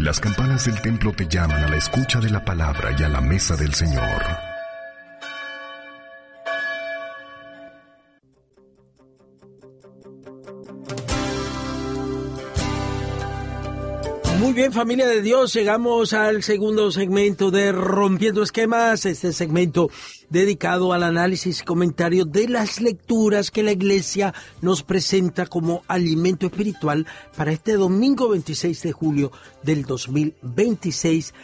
Las campanas del templo te llaman a la escucha de la palabra y a la mesa del Señor. Muy bien, familia de Dios, llegamos al segundo segmento de Rompiendo Esquemas, este segmento dedicado al análisis y comentario de las lecturas que la Iglesia nos presenta como alimento espiritual para este domingo 26 de julio del 2026,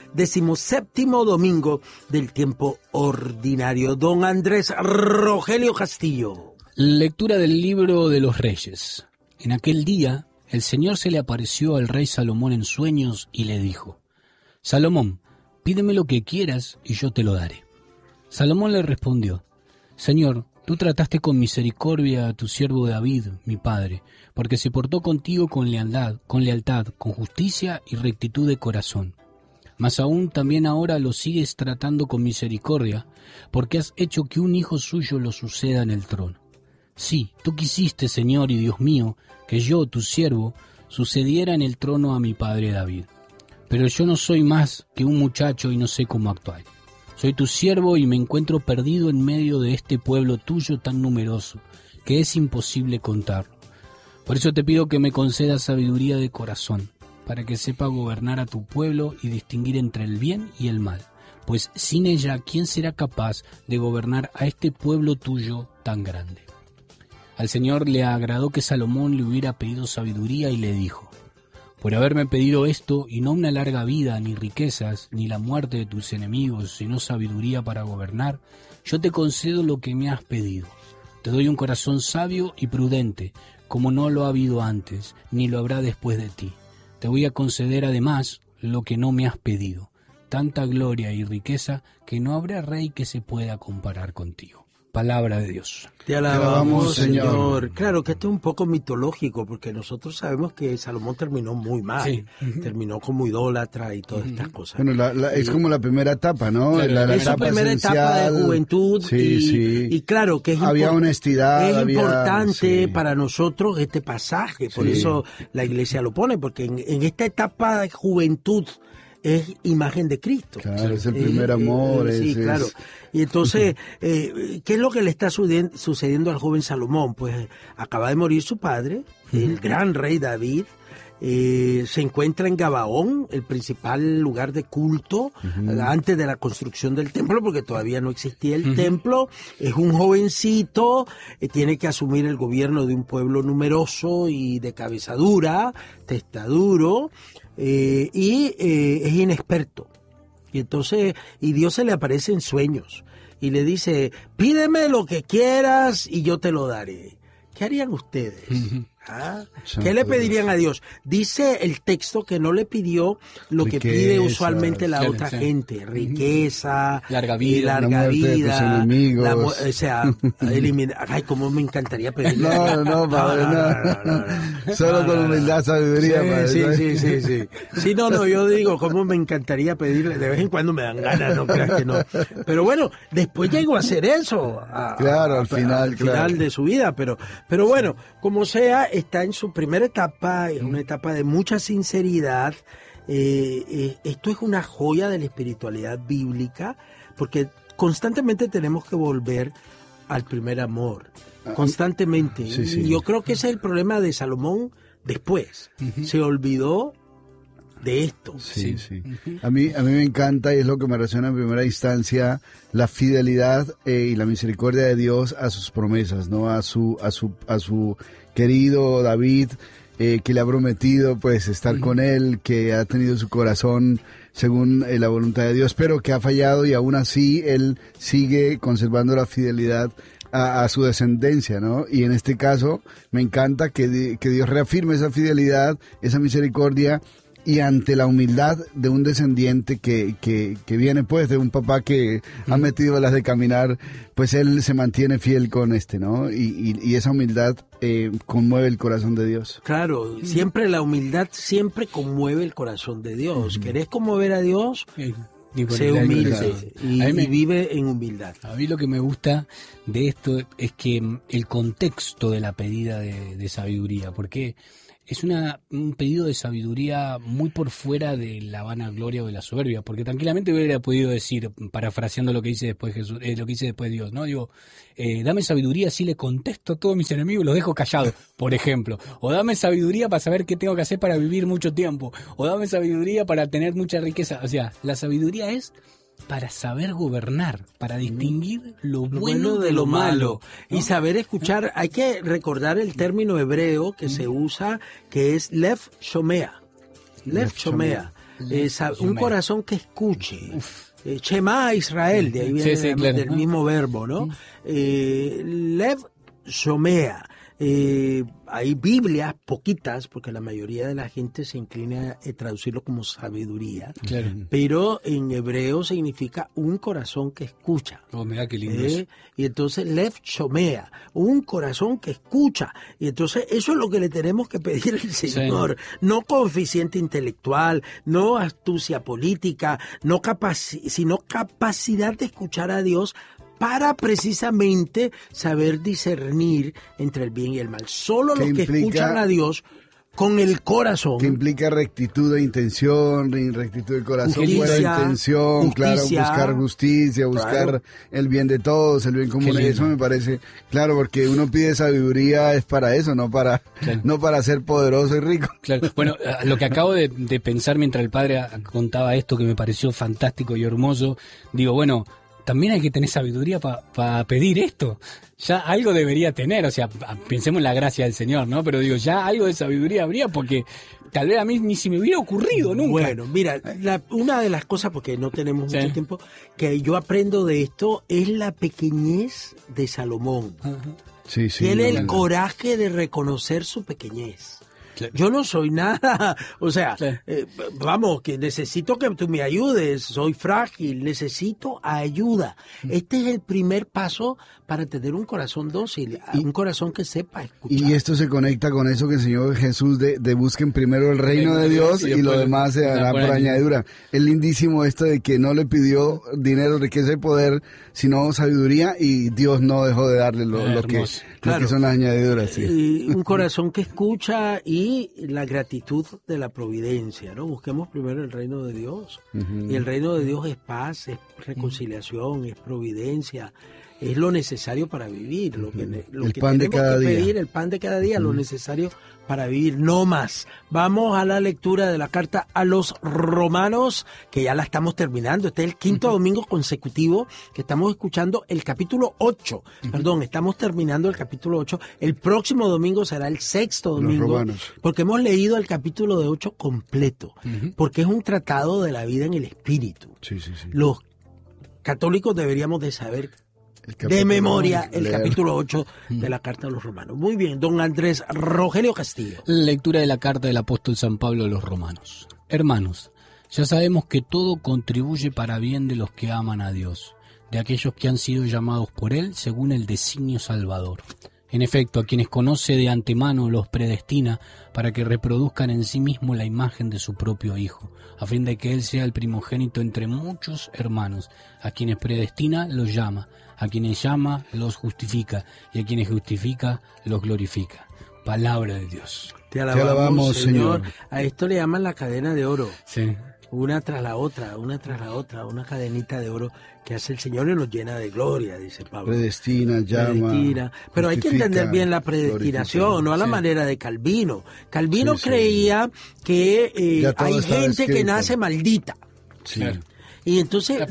17º domingo del tiempo ordinario. Don Andrés Rogelio Castillo. Lectura del libro de los Reyes. En aquel día, el Señor se le apareció al rey Salomón en sueños y le dijo: Salomón, pídeme lo que quieras y yo te lo daré. Salomón le respondió: Señor, tú trataste con misericordia a tu siervo David, mi padre, porque se portó contigo con lealtad, con justicia y rectitud de corazón. Mas aún también ahora lo sigues tratando con misericordia, porque has hecho que un hijo suyo lo suceda en el trono. Sí, tú quisiste, Señor y Dios mío, que yo, tu siervo, sucediera en el trono a mi padre David. Pero yo no soy más que un muchacho y no sé cómo actuar. Soy tu siervo y me encuentro perdido en medio de este pueblo tuyo tan numeroso, que es imposible contarlo. Por eso te pido que me concedas sabiduría de corazón, para que sepa gobernar a tu pueblo y distinguir entre el bien y el mal. Pues sin ella, ¿quién será capaz de gobernar a este pueblo tuyo tan grande? Al Señor le agradó que Salomón le hubiera pedido sabiduría y le dijo: por haberme pedido esto, y no una larga vida, ni riquezas, ni la muerte de tus enemigos, sino sabiduría para gobernar, yo te concedo lo que me has pedido. Te doy un corazón sabio y prudente, como no lo ha habido antes, ni lo habrá después de ti. Te voy a conceder además lo que no me has pedido, tanta gloria y riqueza que no habrá rey que se pueda comparar contigo. Palabra de Dios. Te alabamos, Señor. Claro que esto es un poco mitológico, porque nosotros sabemos que Salomón terminó muy mal. Sí. Terminó como idólatra y todas estas cosas. Bueno, es como la primera etapa, ¿no? Claro, es la primera etapa de juventud. Y claro que había honestidad. Es importante para nosotros este pasaje, por eso la Iglesia lo pone, porque en esta etapa de juventud es imagen de Cristo. Claro, es el primer amor. Sí, claro. Y entonces, ¿qué es lo que le está sucediendo al joven Salomón? Pues acaba de morir su padre, el gran rey David. Se encuentra en Gabaón, el principal lugar de culto, antes de la construcción del templo, porque todavía no existía el templo. Es un jovencito, tiene que asumir el gobierno de un pueblo numeroso y de cabeza dura, testaduro, y es inexperto. Y entonces, Dios se le aparece en sueños y le dice: pídeme lo que quieras y yo te lo daré. ¿Qué harían ustedes? ¿Ah? ¿Qué le pedirían a Dios? Dice el texto que no le pidió lo que pide usualmente la otra gente: riqueza, larga vida, o sea, eliminar. Ay, cómo me encantaría pedirle. No, padre, no. Solo con humildad, sabiduría, padre. Sí. Sí, no, yo digo, cómo me encantaría pedirle. De vez en cuando me dan ganas, no creas que no. Pero bueno, después llego a hacer eso. Al final de su vida, pero bueno, como sea, está en su primera etapa, en una etapa de mucha sinceridad. Esto es una joya de la espiritualidad bíblica, porque constantemente tenemos que volver al primer amor, constantemente. Y yo creo que ese es el problema de Salomón después. Se olvidó de esto. Sí. A mí me encanta, y es lo que me resuena en primera instancia, la fidelidad y la misericordia de Dios a sus promesas, ¿no? A su querido David, que le ha prometido pues estar con él, que ha tenido su corazón según la voluntad de Dios, pero que ha fallado, y aún así él sigue conservando la fidelidad a su descendencia, ¿no? Y en este caso me encanta que Dios reafirme esa fidelidad, esa misericordia, y ante la humildad de un descendiente que viene pues de un papá que ha metido las de caminar, pues él se mantiene fiel con ¿no? Y esa humildad conmueve el corazón de Dios. Claro, siempre la humildad siempre conmueve el corazón de Dios. ¿Querés conmover a Dios? Sé humilde y vive en humildad. A mí lo que me gusta de esto es que el contexto de la pedida de sabiduría, porque es un pedido de sabiduría muy por fuera de la vanagloria o de la soberbia, porque tranquilamente hubiera podido decir, parafraseando lo que dice después Jesús, lo que dice después Dios, ¿no? Digo, dame sabiduría, así le contesto a todos mis enemigos y los dejo callados, por ejemplo. O dame sabiduría para saber qué tengo que hacer para vivir mucho tiempo. O dame sabiduría para tener mucha riqueza. O sea, la sabiduría es para saber gobernar, para distinguir lo bueno de lo malo, ¿no? Y saber escuchar. Hay que recordar el término hebreo que se usa, que es lev shomea. Lev shomea. Un corazón que escuche. Shema Israel, de ahí viene claro, del mismo verbo, ¿no? Lev shomea. Hay Biblias, poquitas, porque la mayoría de la gente se inclina a traducirlo como sabiduría, claro. Pero en hebreo significa un corazón que escucha. Oh, mira qué lindo eso. Y entonces lev shomea, un corazón que escucha. Y entonces eso es lo que le tenemos que pedir al Señor. Sí. No coeficiente intelectual, no astucia política, sino capacidad de escuchar a Dios, para precisamente saber discernir entre el bien y el mal. Solo los que escuchan a Dios con el corazón. Que implica rectitud de intención, rectitud de corazón, buena intención, claro, buscar justicia, buscar el bien de todos, el bien común. Eso me parece, claro, porque uno pide sabiduría es para eso, no para ser poderoso y rico. Claro. Bueno, lo que acabo de pensar mientras el padre contaba esto, que me pareció fantástico y hermoso, digo, bueno, también hay que tener sabiduría para pedir esto. Ya algo debería tener, o sea, pensemos en la gracia del Señor, ¿no? Pero digo, ya algo de sabiduría habría, porque tal vez a mí ni se me hubiera ocurrido nunca. Bueno, mira, una de las cosas, porque no tenemos mucho tiempo, que yo aprendo de esto es la pequeñez de Salomón. Sí, Tiene el coraje de reconocer su pequeñez. Yo no soy nada, o sea, vamos, que necesito que tú me ayudes, soy frágil, necesito ayuda. Este es el primer paso para tener un corazón dócil, un corazón que sepa escuchar. Y esto se conecta con eso que enseñó Jesús de busquen primero el reino de Dios y lo demás se hará por añadidura. Es lindísimo esto de que no le pidió dinero, riqueza y poder, sino sabiduría, y Dios no dejó de darle lo que son las añadiduras. Sí. Un corazón que escucha y la gratitud de la providencia, ¿no? Busquemos primero el reino de Dios. Y el reino de Dios es paz, es reconciliación, es providencia, es lo necesario para vivir, lo que pan de cada día. Pedir, el pan de cada día, lo necesario para vivir, no más. Vamos a la lectura de la carta a los Romanos, que ya la estamos terminando. Este es el quinto domingo consecutivo que estamos escuchando el capítulo 8. Perdón, estamos terminando el capítulo 8. El próximo domingo será el sexto domingo, porque hemos leído el capítulo de 8 completo, porque es un tratado de la vida en el espíritu. Sí. Los católicos deberíamos de saber de memoria el capítulo 8 de la carta a los Romanos. Muy bien, don Andrés Rogelio Castillo. Lectura de la carta del apóstol San Pablo a los Romanos. Hermanos, ya sabemos que todo contribuye para bien de los que aman a Dios, de aquellos que han sido llamados por Él según el designio salvador. En efecto, a quienes conoce de antemano los predestina para que reproduzcan en sí mismo la imagen de su propio Hijo, a fin de que Él sea el primogénito entre muchos hermanos. A quienes predestina los llama, a quienes llama los justifica, y a quienes justifica los glorifica. Palabra de Dios. Te alabamos, Señor. A esto le llaman la cadena de oro. Sí. Una tras la otra, una cadenita de oro que hace el Señor y nos llena de gloria, dice Pablo. Predestina, llama. Pero hay que entender bien la predestinación, no a la manera de Calvino. Calvino creía que hay gente que nace maldita. Sí. Claro. Y entonces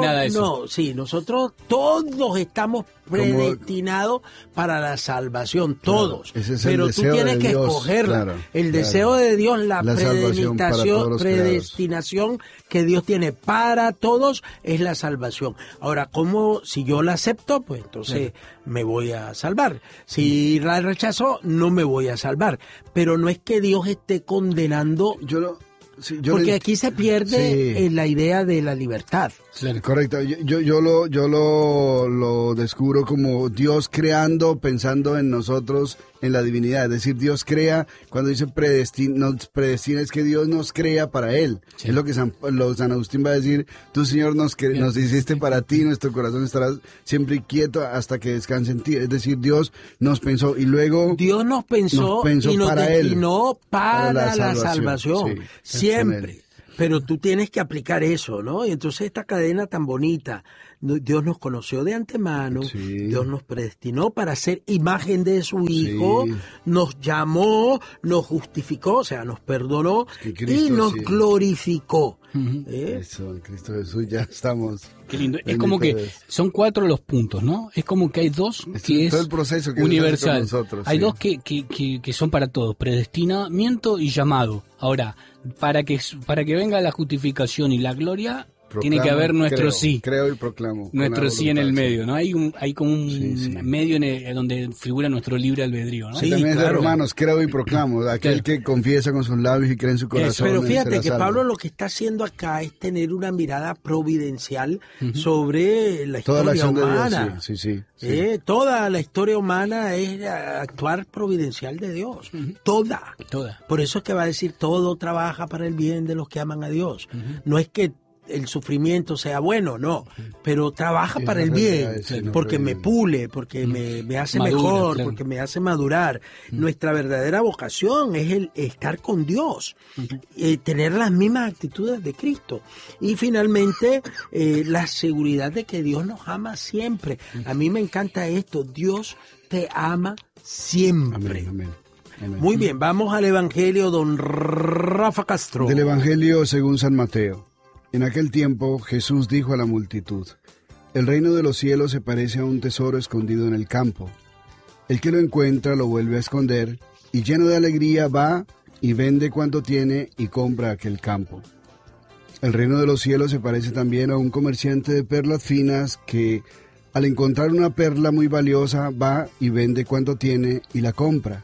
nosotros todos estamos predestinados para la salvación, todos. Ese es pero tú tienes que escogerla. El deseo de Dios, la predestinación que Dios tiene para todos es la salvación. Ahora, si yo la acepto, pues entonces me voy a salvar. Si la rechazo, no me voy a salvar. Pero no es que Dios esté condenando Sí, porque aquí se pierde sí. la idea de la libertad. Claro. Correcto, yo lo descubro como Dios creando, pensando en nosotros, en la divinidad. Es decir, Dios crea, cuando dice nos predestina, es que Dios nos crea para Él. Sí. Es lo que San Agustín va a decir, tú Señor nos hiciste para ti, nuestro corazón estará siempre quieto hasta que descanse en ti. Es decir, Dios nos pensó y luego... Dios nos pensó y nos para destinó Él, para la salvación. Sí, Siempre. Pero tú tienes que aplicar eso, ¿no? Y entonces esta cadena tan bonita, Dios nos conoció de antemano, Sí. Dios nos predestinó para ser imagen de su Hijo, Sí. nos llamó, nos justificó, o sea, nos perdonó Y Cristo, y nos sí. glorificó. Ujú. Eso, en Cristo Jesús ya estamos. Qué lindo. Es Bendito como que Dios. son 4 los puntos, ¿no? Es como que hay 2 que es todo el proceso que Dios hace universal. con nosotros, Hay sí. 2 que son para todos, predestinamiento y llamado. Ahora, para que venga la justificación y la gloria, tiene que haber nuestro sí. Creo y proclamo. Nuestro sí en el medio, ¿no? Hay como un Sí. medio donde figura nuestro libre albedrío, ¿no? Sí, También es de claro. Romanos, creo y proclamo. Aquel Claro. que confiesa con sus labios y cree en su corazón. Pero él fíjate será que salvo. Pablo lo que está haciendo acá es tener una mirada providencial sobre la Toda la historia acción de humana. Dios, sí. Toda la historia humana es actuar providencial de Dios. Toda. Toda. Por eso es que va a decir, todo trabaja para el bien de los que aman a Dios. No es que el sufrimiento sea bueno, no, pero trabaja Sí, para es el la bien, realidad, sí, no porque puede- me pule, porque me hace Madura, mejor, claro. porque me hace madurar. Nuestra verdadera vocación es el estar con Dios, tener las mismas actitudes de Cristo y finalmente la seguridad de que Dios nos ama siempre. A mí me encanta esto, Dios te ama siempre. Amén. Muy bien, vamos al Evangelio, don Rafa Castro. Del Evangelio según San Mateo. En aquel tiempo Jesús dijo a la multitud, el reino de los cielos se parece a un tesoro escondido en el campo. El que lo encuentra lo vuelve a esconder y lleno de alegría va y vende cuanto tiene y compra aquel campo. El reino de los cielos se parece también a un comerciante de perlas finas que, al encontrar una perla muy valiosa, va y vende cuanto tiene y la compra.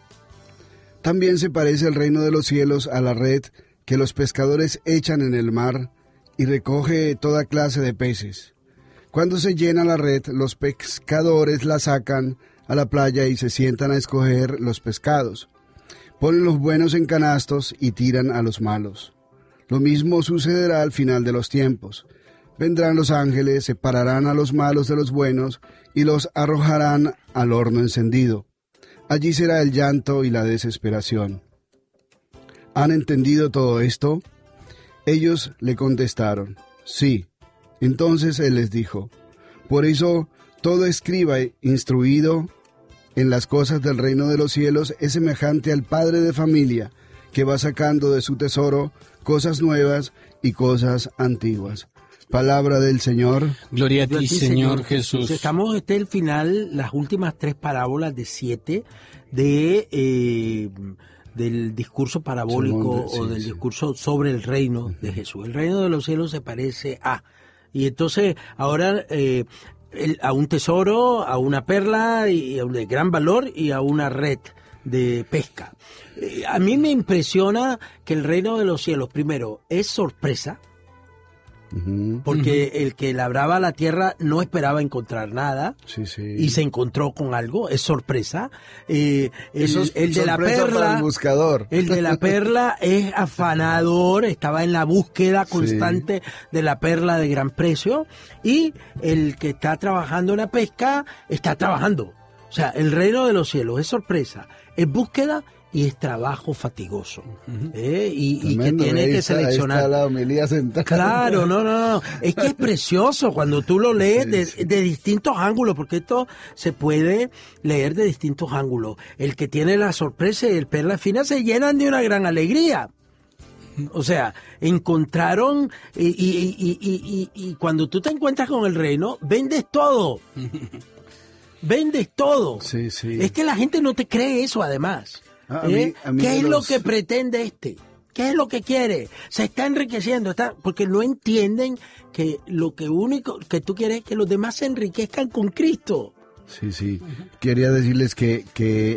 También se parece el reino de los cielos a la red que los pescadores echan en el mar y recoge toda clase de peces. Cuando se llena la red, los pescadores la sacan a la playa y se sientan a escoger los pescados. Ponen los buenos en canastos y tiran a los malos. Lo mismo sucederá al final de los tiempos. Vendrán los ángeles, separarán a los malos de los buenos y los arrojarán al horno encendido. Allí será el llanto y la desesperación. ¿Han entendido todo esto? Ellos le contestaron, sí. Entonces él les dijo, por eso todo escriba instruido en las cosas del reino de los cielos es semejante al padre de familia que va sacando de su tesoro cosas nuevas y cosas antiguas. Palabra del Señor. Gloria a Gloria ti, Señor Jesús. Estamos el final, las últimas 3 parábolas de 7 del discurso parabólico Sí, o del sí. discurso sobre el reino de Jesús. El reino de los cielos se parece a... Y entonces ahora a un tesoro, a una perla y de gran valor y a una red de pesca. A mí me impresiona que el reino de los cielos, primero, es sorpresa, Ujú. porque el que labraba la tierra no esperaba encontrar nada Sí, sí. y se encontró con algo, es sorpresa. Eso es El de la sorpresa para perla, el buscador. el de la perla es afanador, estaba en la búsqueda constante de la perla de gran precio, y el que está trabajando en la pesca está trabajando. O sea, el reino de los cielos es sorpresa, es búsqueda y es trabajo fatigoso. Y que Tremendo, tiene ahí que está- ahí seleccionar. está la homilía sentada. Claro, no. Es que es precioso cuando tú lo lees de distintos ángulos, porque esto se puede leer de distintos ángulos. El que tiene la sorpresa y el perla fina se llenan de una gran alegría. O sea, encontraron y cuando tú te encuentras con el reino, vendes todo. Vendes todo. Sí, sí. Es que la gente no te cree eso, además. A mí ¿Qué de es lo los- que pretende este? ¿Qué es lo que quiere? Se está enriqueciendo, porque no entienden que lo que único que tú quieres es que los demás se enriquezcan con Cristo. Sí, sí. Quería decirles que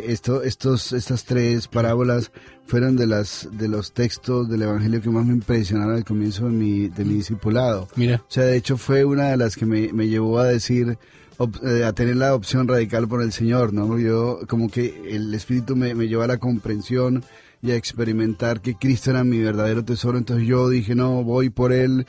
estas 3 parábolas fueron de los textos del Evangelio que más me impresionaron al comienzo de mi discipulado. Mira. O sea, de hecho fue una de las que me llevó a decir, a tener la opción radical por el Señor, ¿no? Yo, como que el Espíritu me llevó a la comprensión y a experimentar que Cristo era mi verdadero tesoro. Entonces yo dije, no, voy por él,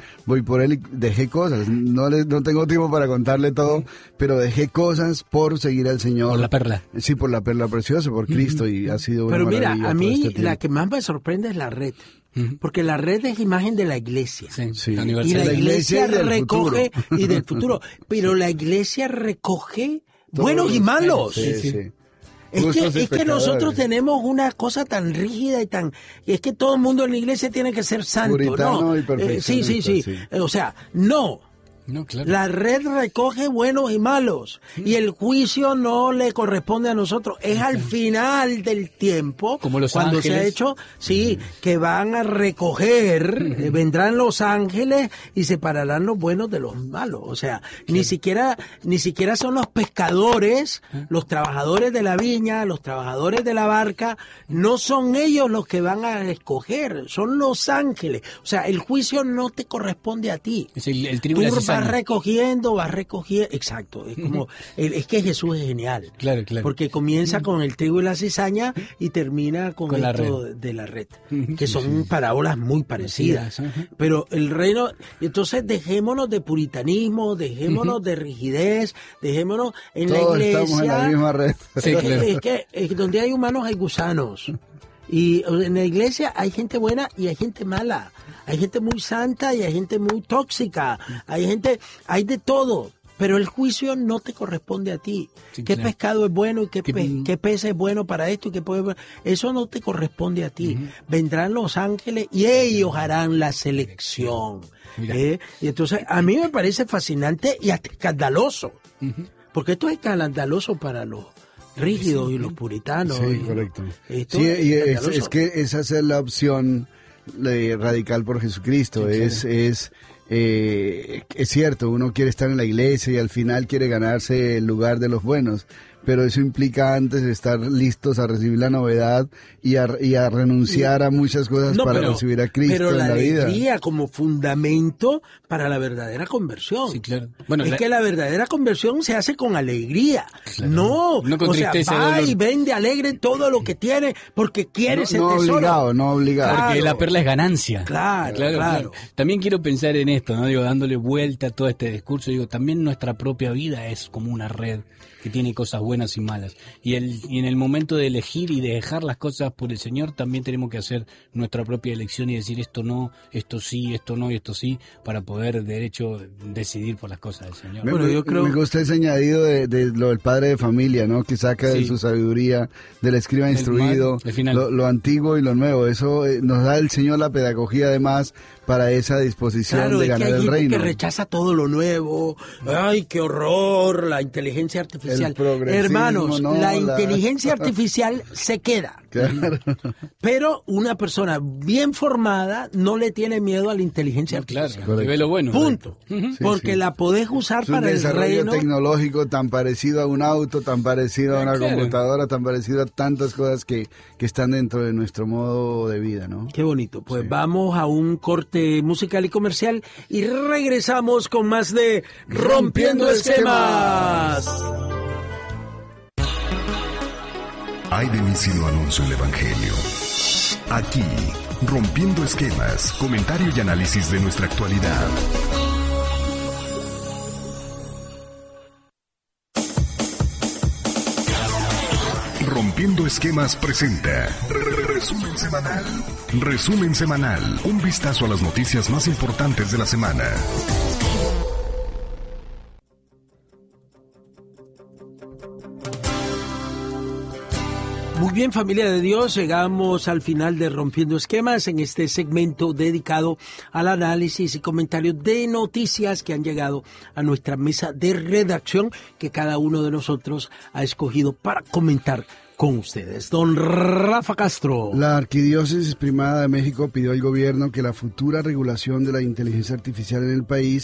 y dejé cosas. No tengo tiempo para contarle todo, pero dejé cosas por seguir al Señor. Por la perla. Sí, por la perla preciosa, por Cristo, y ha sido una Pero mira, maravilla a todo mí este la tiempo. que más me sorprende es la red. Porque la red es imagen de la iglesia. Sí. Y la La iglesia iglesia y del recoge, futuro. y del futuro, pero la iglesia recoge buenos y malos. Sí. Es Justos y que pecadores. nosotros tenemos una cosa tan rígida y es que todo el mundo en la iglesia tiene que ser santo, Puritano ¿no? y perfeccionista, sí. sí. O sea, no. No, claro. La red recoge buenos y malos y el juicio no le corresponde a nosotros. Es al final del tiempo, Como los cuando se ha ángeles. hecho, que van a recoger, vendrán los ángeles y separarán los buenos de los malos. O sea, ni siquiera son los pescadores, los trabajadores de la viña, los trabajadores de la barca, no son ellos los que van a escoger, son los ángeles. O sea, el juicio no te corresponde a ti. Es el trigo y la Tú cizaña. vas recogiendo, exacto, es como, es que Jesús es genial, Claro. porque comienza con el trigo y la cizaña y termina con la esto de la red, que son parábolas muy parecidas, pero el reino, entonces dejémonos de puritanismo, dejémonos de rigidez, dejémonos en Todos la iglesia, estamos en la misma red. Sí, claro. es que donde hay humanos hay gusanos. Y en la iglesia hay gente buena y hay gente mala. Hay gente muy santa y hay gente muy tóxica. Hay de todo. Pero el juicio no te corresponde a ti. Sí, ¿Qué claro. pescado es bueno y qué pez es bueno para esto? Eso no te corresponde a ti. Vendrán los ángeles y ellos harán la selección. Mira. Y entonces a mí me parece fascinante y hasta escandaloso. Porque esto es escandaloso para los rígidos y los puritanos. Sí, y correcto. esto Sí, y escandaloso. es que esa es la opción radical por Jesucristo. Sí, Es cierto, uno quiere estar en la iglesia y al final quiere ganarse el lugar de los buenos, pero eso implica antes estar listos a recibir la novedad y a renunciar a muchas cosas para recibir a Cristo pero en la vida. alegría como fundamento para la verdadera conversión. Sí, claro. Bueno, es que la verdadera conversión se hace con alegría. Claro. No No con o sea, tristeza y va dolor. y vende alegre todo lo que tiene porque quiere ese tesoro. No obligado. Claro. Porque la perla es ganancia. Claro. También quiero pensar en esto, ¿no? Digo, dándole vuelta a todo este discurso, digo, también nuestra propia vida es como una red que tiene cosas buenas y malas. Y en el momento de elegir y de dejar las cosas por el Señor, también tenemos que hacer nuestra propia elección y decir esto no, esto sí, esto no y esto sí, para poder, de hecho, decidir por las cosas del Señor. Me gusta ese añadido de lo del padre de familia, ¿no? Que saca de su sabiduría, del escriba instruido, el final. Lo antiguo y lo nuevo. Eso nos da el Señor la pedagogía además para esa disposición de ganar el reino. Claro, es que hay gente que rechaza todo lo nuevo. ¡Ay, qué horror! La inteligencia artificial. Hermanos, la inteligencia artificial se queda. Claro. Pero una persona bien formada no le tiene miedo a la inteligencia artificial. Claro, ve lo bueno. Punto. Sí, porque sí. la podés usar Es un para el desarrollo reino. tecnológico tan parecido a un auto, tan parecido a una Claro. computadora, tan parecido a tantas cosas que están dentro de nuestro modo de vida, ¿no? Qué bonito. Pues vamos a un corte musical y comercial y regresamos con más de Rompiendo Esquemas. Hay de mí si no anuncio el Evangelio. Aquí, Rompiendo Esquemas, comentario y análisis de nuestra actualidad. Rompiendo Esquemas presenta Resumen Semanal. Resumen Semanal, un vistazo a las noticias más importantes de la semana. Muy bien, familia de Dios, llegamos al final de Rompiendo Esquemas en este segmento dedicado al análisis y comentarios de noticias que han llegado a nuestra mesa de redacción que cada uno de nosotros ha escogido para comentar con ustedes. Don Rafa Castro. La Arquidiócesis Primada de México pidió al gobierno que la futura regulación de la inteligencia artificial en el país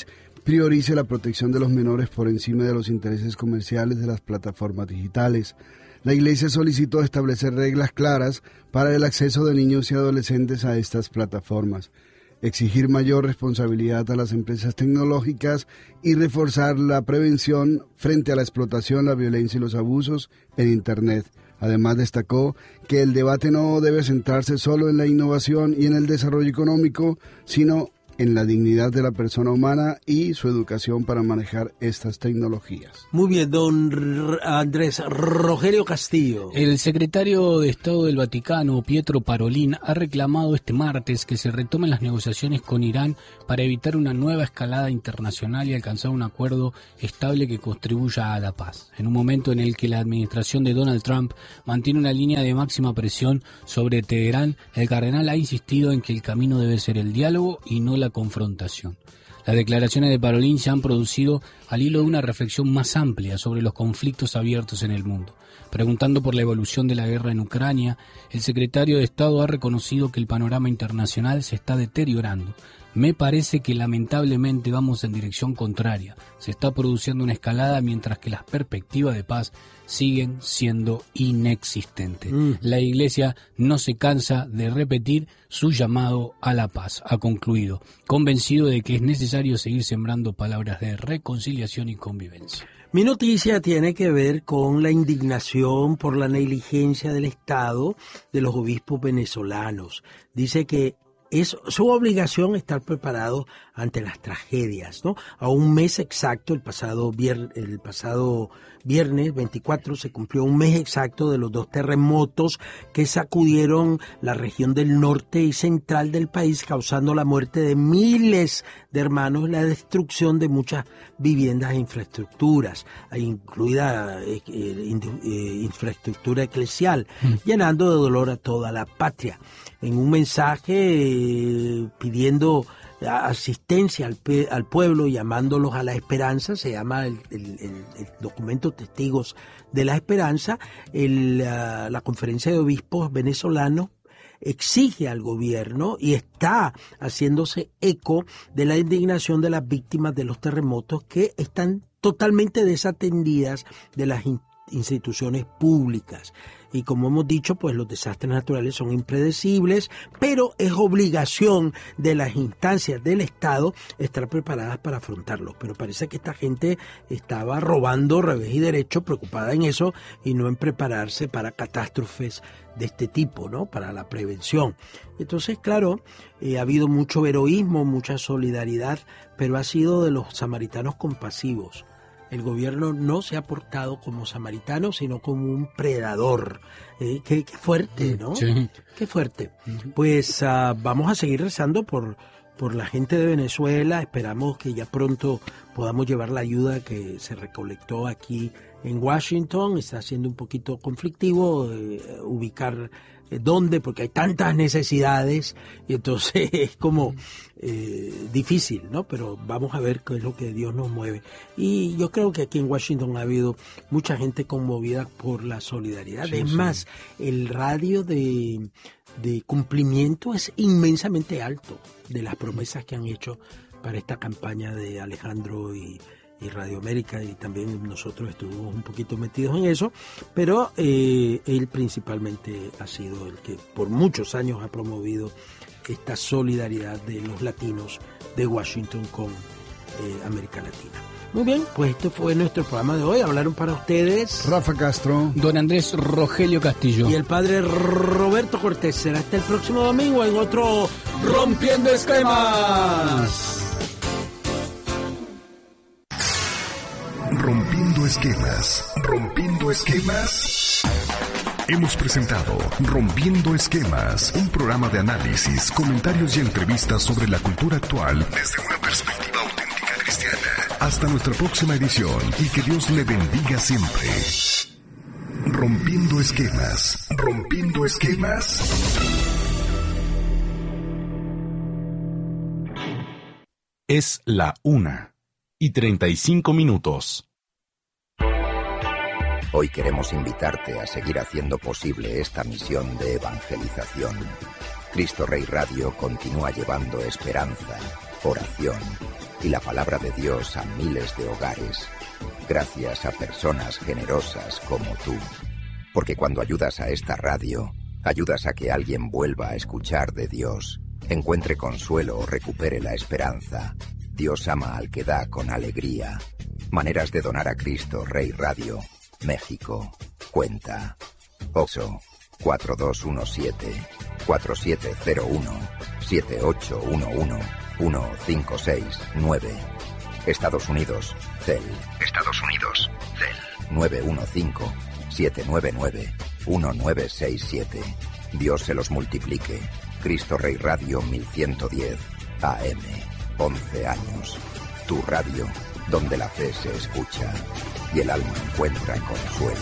priorice la protección de los menores por encima de los intereses comerciales de las plataformas digitales. La Iglesia solicitó establecer reglas claras para el acceso de niños y adolescentes a estas plataformas, exigir mayor responsabilidad a las empresas tecnológicas y reforzar la prevención frente a la explotación, la violencia y los abusos en Internet. Además, destacó que el debate no debe centrarse solo en la innovación y en el desarrollo económico, sino en la dignidad de la persona humana y su educación para manejar estas tecnologías. Muy bien, don Andrés Rogelio Castillo. El secretario de Estado del Vaticano, Pietro Parolin, ha reclamado este martes que se retomen las negociaciones con Irán para evitar una nueva escalada internacional y alcanzar un acuerdo estable que contribuya a la paz. En un momento en el que la administración de Donald Trump mantiene una línea de máxima presión sobre Teherán, el cardenal ha insistido en que el camino debe ser el diálogo y no la confrontación. Las declaraciones de Parolin se han producido al hilo de una reflexión más amplia sobre los conflictos abiertos en el mundo. Preguntando por la evolución de la guerra en Ucrania, el secretario de Estado ha reconocido que el panorama internacional se está deteriorando. Me parece que lamentablemente vamos en dirección contraria. Se está produciendo una escalada mientras que las perspectivas de paz siguen siendo inexistentes. La Iglesia no se cansa de repetir su llamado a la paz, ha concluido, convencido de que es necesario seguir sembrando palabras de reconciliación y convivencia. Mi noticia tiene que ver con la indignación por la negligencia del Estado de los obispos venezolanos. Dice que es su obligación estar preparados ante las tragedias, ¿no? A un mes exacto, el pasado viernes 24 se cumplió un mes exacto de los 2 terremotos que sacudieron la región del norte y central del país, causando la muerte de miles de hermanos y la destrucción de muchas viviendas e infraestructuras, incluida infraestructura eclesial, llenando de dolor a toda la patria. En un mensaje pidiendo asistencia al pueblo, llamándolos a la esperanza, se llama el documento Testigos de la Esperanza, la Conferencia de Obispos Venezolanos exige al gobierno y está haciéndose eco de la indignación de las víctimas de los terremotos que están totalmente desatendidas de las instituciones públicas. Y como hemos dicho, pues los desastres naturales son impredecibles, pero es obligación de las instancias del Estado estar preparadas para afrontarlos. Pero parece que esta gente estaba robando revés y derecho, preocupada en eso y no en prepararse para catástrofes de este tipo, ¿no? Para la prevención. Entonces, claro, ha habido mucho heroísmo, mucha solidaridad, pero ha sido de los samaritanos compasivos. El gobierno no se ha portado como samaritano, sino como un predador. Qué fuerte, ¿no? Sí. Qué fuerte. Pues vamos a seguir rezando por la gente de Venezuela. Esperamos que ya pronto podamos llevar la ayuda que se recolectó aquí en Washington. Está siendo un poquito conflictivo ubicar dónde, porque hay tantas necesidades y entonces es como difícil, ¿no? Pero vamos a ver qué es lo que Dios nos mueve. Y yo creo que aquí en Washington ha habido mucha gente conmovida por la solidaridad. Sí, es más, el radio de cumplimiento es inmensamente alto de las promesas que han hecho para esta campaña de Alejandro y Radio América, y también nosotros estuvimos un poquito metidos en eso, pero él principalmente ha sido el que por muchos años ha promovido esta solidaridad de los latinos de Washington con América Latina. Muy bien, pues este fue nuestro programa de hoy. Hablaron para ustedes Rafa Castro, don Andrés Rogelio Castillo y el padre Roberto Cortés. Será hasta el próximo domingo en otro Rompiendo Esquemas. Rompiendo esquemas, rompiendo esquemas. Hemos presentado Rompiendo Esquemas, un programa de análisis, comentarios y entrevistas sobre la cultura actual desde una perspectiva auténtica cristiana. Hasta nuestra próxima edición y que Dios le bendiga siempre. Rompiendo esquemas, rompiendo esquemas. Es la 1:35. Hoy queremos invitarte a seguir haciendo posible esta misión de evangelización. Cristo Rey Radio continúa llevando esperanza, oración y la palabra de Dios a miles de hogares, gracias a personas generosas como tú. Porque cuando ayudas a esta radio, ayudas a que alguien vuelva a escuchar de Dios, encuentre consuelo o recupere la esperanza. Dios ama al que da con alegría. Maneras de donar a Cristo Rey Radio, México. Cuenta OXXO 4217-4801-7811-1569. Estados Unidos, CEL. 915-799-1967. Dios se los multiplique. Cristo Rey Radio 1110 AM. 11 años. Tu radio, donde la fe se escucha y el alma encuentra consuelo.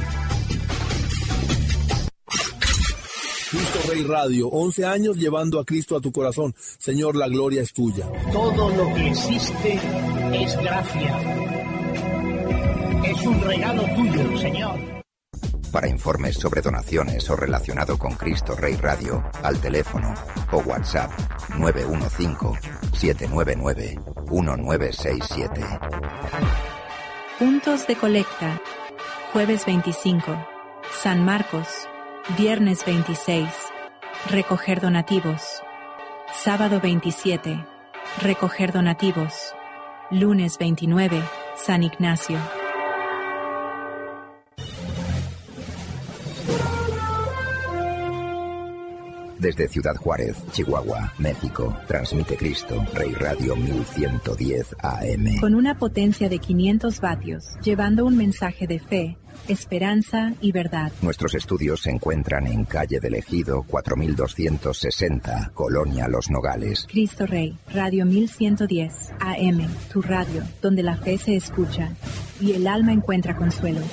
Cristo Rey Radio, 11 años llevando a Cristo a tu corazón. Señor, la gloria es tuya. Todo lo que existe es gracia. Es un regalo tuyo, Señor. Para informes sobre donaciones o relacionado con Cristo Rey Radio, al teléfono o WhatsApp 915-799-1967. Puntos de colecta. Jueves 25. San Marcos. Viernes 26. Recoger donativos. Sábado 27. Recoger donativos. Lunes 29. San Ignacio. Desde Ciudad Juárez, Chihuahua, México, transmite Cristo Rey Radio 1110 AM. Con una potencia de 500 vatios, llevando un mensaje de fe, esperanza y verdad. Nuestros estudios se encuentran en calle del Ejido 4260, Colonia Los Nogales. Cristo Rey, Radio 1110 AM, tu radio, donde la fe se escucha y el alma encuentra consuelo.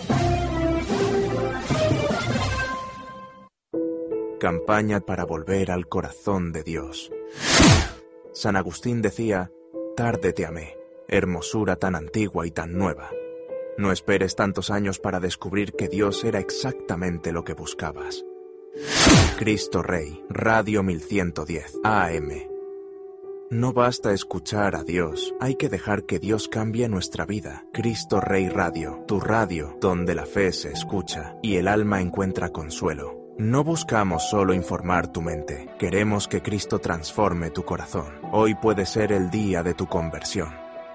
Campaña para volver al corazón de Dios. San Agustín decía: tarde te amé, hermosura tan antigua y tan nueva. No esperes tantos años para descubrir que Dios era exactamente lo que buscabas. Cristo Rey, Radio 1110 AM. No basta escuchar a Dios, hay que dejar que Dios cambie nuestra vida. Cristo Rey Radio, tu radio, donde la fe se escucha y el alma encuentra consuelo. No buscamos solo informar tu mente, queremos que Cristo transforme tu corazón. Hoy puede ser el día de tu conversión.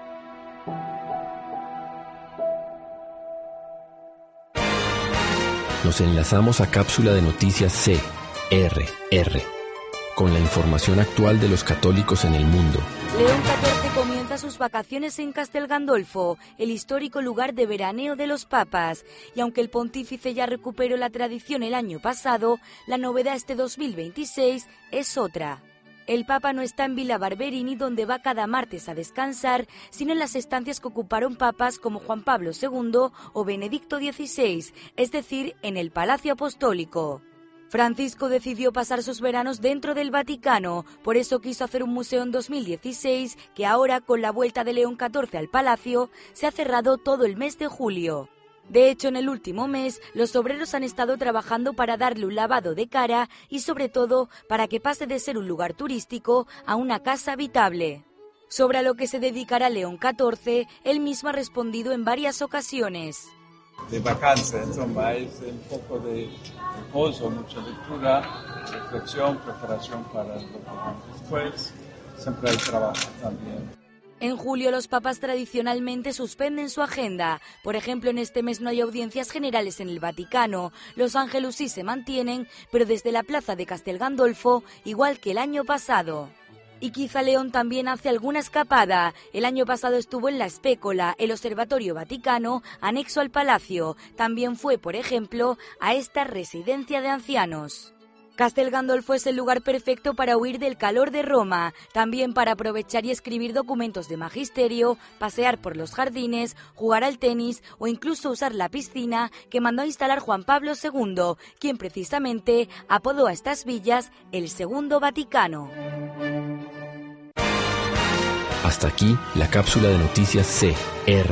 Nos enlazamos a Cápsula de Noticias CRR, con la información actual de los católicos en el mundo. León XIV comienza sus vacaciones en Castel Gandolfo, el histórico lugar de veraneo de los papas. Y aunque el pontífice ya recuperó la tradición el año pasado, la novedad este 2026 es otra. El Papa no está en Villa Barberini, donde va cada martes a descansar, sino en las estancias que ocuparon papas como Juan Pablo II o Benedicto XVI, es decir, en el Palacio Apostólico. Francisco decidió pasar sus veranos dentro del Vaticano, por eso quiso hacer un museo en 2016, que ahora, con la vuelta de León XIV al Palacio, se ha cerrado todo el mes de julio. De hecho, en el último mes, los obreros han estado trabajando para darle un lavado de cara y, sobre todo, para que pase de ser un lugar turístico a una casa habitable. Sobre a lo que se dedicará León XIV, él mismo ha respondido en varias ocasiones. De vacanza, insomma, es un poco de reposo, mucha lectura, reflexión, preparación para lo que viene después. Siempre hay trabajo también. En julio los papas tradicionalmente suspenden su agenda. Por ejemplo, en este mes no hay audiencias generales en el Vaticano. Los Ángelus sí se mantienen, pero desde la plaza de Castel Gandolfo, igual que el año pasado. Y quizá León también hace alguna escapada. El año pasado estuvo en La Spécola, el Observatorio Vaticano, anexo al Palacio. También fue, por ejemplo, a esta residencia de ancianos. Castel Gandolfo es el lugar perfecto para huir del calor de Roma, también para aprovechar y escribir documentos de magisterio, pasear por los jardines, jugar al tenis o incluso usar la piscina que mandó a instalar Juan Pablo II, quien precisamente apodó a estas villas el Segundo Vaticano. Hasta aquí la cápsula de noticias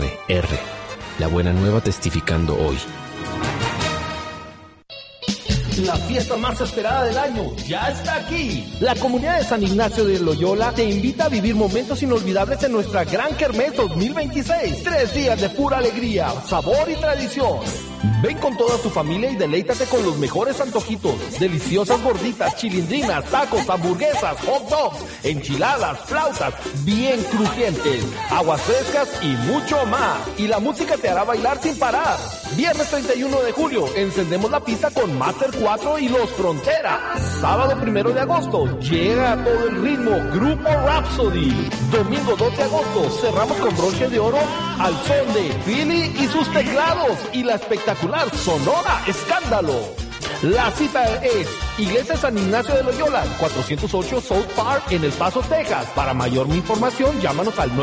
CRR. La buena nueva testificando hoy. La fiesta más esperada del año ya está aquí. La comunidad de San Ignacio de Loyola te invita a vivir momentos inolvidables en nuestra Gran Kermés 2026. 3 días de pura alegría, sabor y tradición. Ven con toda tu familia y deleítate con los mejores antojitos, deliciosas gorditas, chilindrinas, tacos, hamburguesas, hot dogs, enchiladas, flautas, bien crujientes, aguas frescas y mucho más. Y la música te hará bailar sin parar. Viernes 31 de julio, encendemos la pista con Master 4 y Los Frontera. Sábado 1 de agosto, llega a todo el ritmo Grupo Rhapsody. Domingo 2 de agosto, cerramos con broche de oro al son de Philly y sus teclados y la espectacular Sonora Escándalo. La cita es Iglesia San Ignacio de Loyola, 408 South Park en El Paso, Texas. Para mayor información, llámanos al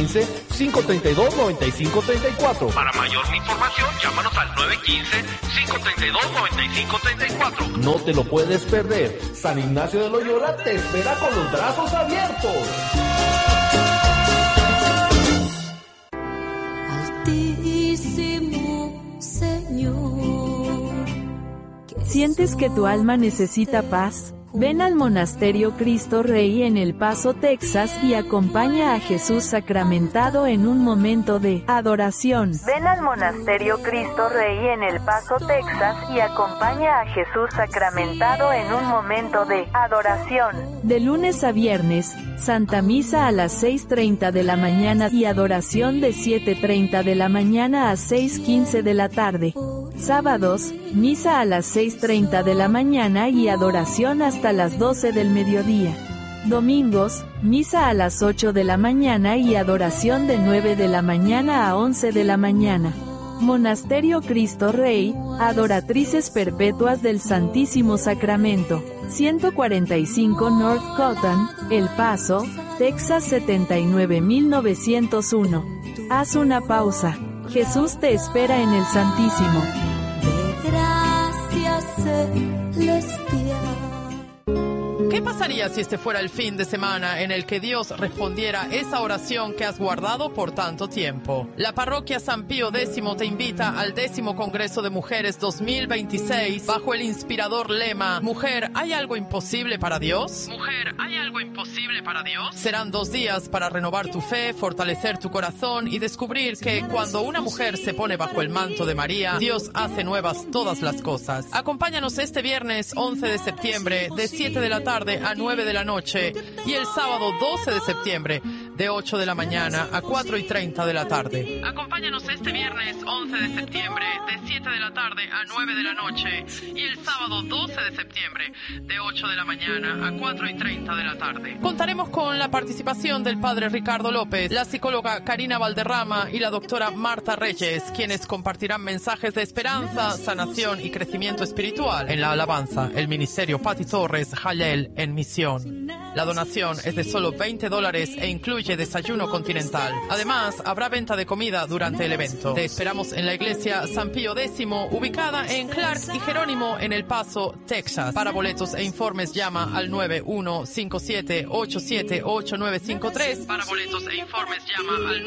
915-532-9534. Para mayor información, llámanos al 915-532-9534. No te lo puedes perder. San Ignacio de Loyola te espera con los brazos abiertos. Altísimo Señor. ¿Sientes que tu alma necesita paz? Ven al Monasterio Cristo Rey en El Paso, Texas y acompaña a Jesús sacramentado en un momento de adoración. Ven al Monasterio Cristo Rey en El Paso, Texas y acompaña a Jesús sacramentado en un momento de adoración. De lunes a viernes, Santa Misa a las 6:30 de la mañana y adoración de 7:30 de la mañana a 6:15 de la tarde. Sábados, misa a las 6:30 de la mañana y adoración hasta las 12 del mediodía. Domingos, misa a las 8 de la mañana y adoración de 9 de la mañana a 11 de la mañana. Monasterio Cristo Rey, Adoratrices Perpetuas del Santísimo Sacramento, 145 North Cotton, El Paso, Texas 79901. Haz una pausa. Jesús te espera en el Santísimo. Gracias celestial. ¿Qué pasaría si este fuera el fin de semana en el que Dios respondiera esa oración que has guardado por tanto tiempo? La parroquia San Pío X te invita al 10º Congreso de Mujeres 2026 bajo el inspirador lema ¿Mujer, hay algo imposible para Dios? ¿Mujer, hay algo imposible para Dios? Serán 2 días para renovar tu fe, fortalecer tu corazón y descubrir que cuando una mujer se pone bajo el manto de María, Dios hace nuevas todas las cosas. Acompáñanos este viernes 11 de septiembre de 7 de la tarde a 9 de la noche y el sábado 12 de septiembre de 8 de la mañana a 4:30 de la tarde. Acompáñanos este viernes 11 de septiembre de 7 de la tarde a 9 de la noche y el sábado 12 de septiembre de 8 de la mañana a 4:30 de la tarde. Contaremos con la participación del padre Ricardo López, la psicóloga Karina Valderrama y la doctora Marta Reyes, quienes compartirán mensajes de esperanza, sanación y crecimiento espiritual. En la alabanza, el ministerio Pati Torres Jalel en misión. La donación es de solo $20 e incluye desayuno continental. Además, habrá venta de comida durante el evento. Te esperamos en la iglesia San Pío X, ubicada en Clark y Jerónimo en El Paso, Texas. Para boletos e informes llama al 9157878953. Para boletos e informes llama al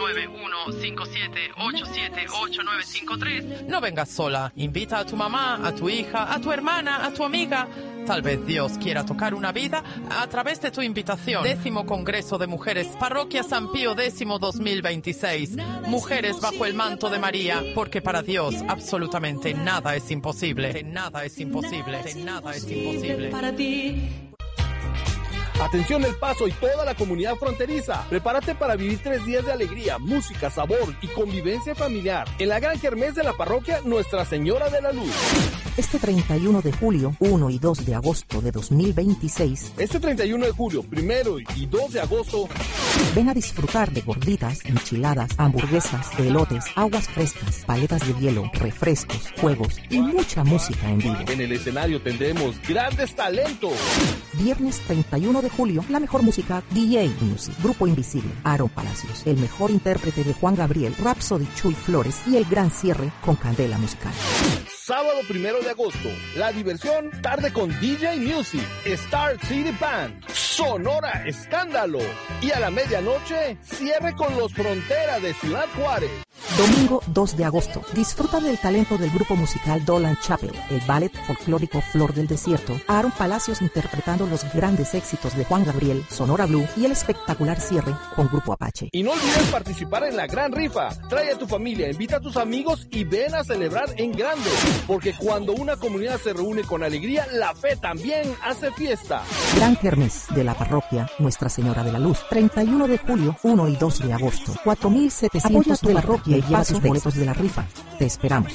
9157878953. No vengas sola. Invita a tu mamá, a tu hija, a tu hermana, a tu amiga. Tal vez Dios quiera tocar una vida a través de tu invitación. 10º Congreso de Mujeres, Parroquia San Pío X 2026. Mujeres bajo el manto de María, porque para Dios absolutamente nada es imposible. Nada es imposible. Nada es imposible. Para ti. Atención El Paso y toda la comunidad fronteriza. Prepárate para vivir 3 días de alegría, música, sabor y convivencia familiar en la gran kermés de la parroquia Nuestra Señora de la Luz. Este 31 de julio, 1 y 2 de agosto de 2026. Este 31 de julio, 1 y 2 de agosto. Ven a disfrutar de gorditas, enchiladas, hamburguesas, elotes, aguas frescas, paletas de hielo, refrescos, juegos y mucha música en vivo. En el escenario tendremos grandes talentos. Viernes 31 de julio, la mejor música, DJ Music, Grupo Invisible, Aaron Palacios, el mejor intérprete de Juan Gabriel, Rhapsody Chuy Flores y el gran cierre con Candela Musical. Sábado 1 de agosto, la diversión, tarde con DJ Music, Star City Band, Sonora Escándalo y a la medianoche, cierre con Los Frontera de Ciudad Juárez. Domingo 2 de agosto. Disfruta del talento del grupo musical Dolan Chapel, el ballet folclórico Flor del Desierto, Aaron Palacios interpretando los grandes éxitos de Juan Gabriel, Sonora Blue y el espectacular cierre con Grupo Apache. Y no olvides participar en la gran rifa. Trae a tu familia, invita a tus amigos y ven a celebrar en grande. Porque cuando una comunidad se reúne con alegría, la fe también hace fiesta. Gran Kermés de la parroquia Nuestra Señora de la Luz, 31 de julio, 1 y 2 de agosto. 4,700 de la parroquia y lleva tus boletos de la rifa. Te esperamos.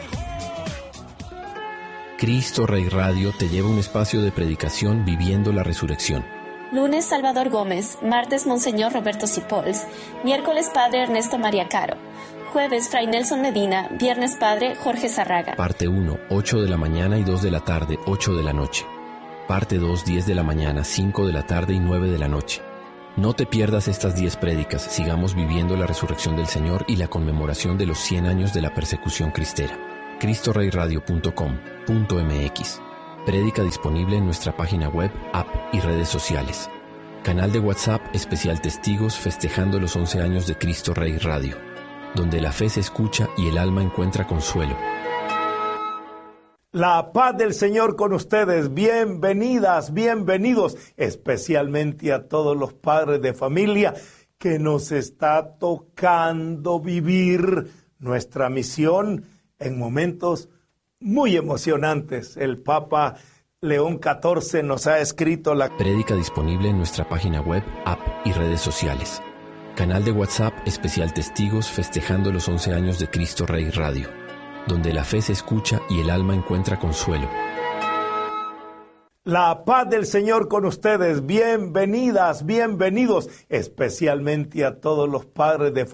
Cristo Rey Radio te lleva un espacio de predicación viviendo la resurrección. Lunes Salvador Gómez, martes Monseñor Roberto Cipols, miércoles Padre Ernesto María Caro, jueves Fray Nelson Medina, viernes Padre Jorge Zarraga. Parte 1, 8 de la mañana y 2 de la tarde, 8 de la noche. Parte 2, 10 de la mañana, 5 de la tarde y 9 de la noche. No te pierdas estas 10 prédicas, sigamos viviendo la resurrección del Señor y la conmemoración de los 100 años de la persecución cristera. CristoReyRadio.com.mx. Prédica disponible en nuestra página web, app y redes sociales. Canal de WhatsApp especial Testigos festejando los 11 años de Cristo Rey Radio, donde la fe se escucha y el alma encuentra consuelo. La paz del Señor con ustedes. Bienvenidas, bienvenidos, especialmente a todos los padres de familia que nos está tocando vivir nuestra misión en momentos muy emocionantes. El Papa León XIV nos ha escrito la prédica disponible en nuestra página web, app y redes sociales. Canal de WhatsApp especial Testigos festejando los 11 años de Cristo Rey Radio, donde la fe se escucha y el alma encuentra consuelo. La paz del Señor con ustedes. Bienvenidas, bienvenidos, especialmente a todos los padres de